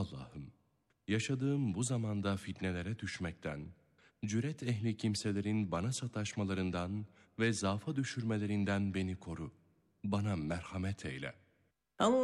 Allah'ım, yaşadığım bu zamanda fitnelere düşmekten, cüret ehli kimselerin bana sataşmalarından ve zaafa düşürmelerinden beni koru. Bana merhamet eyle.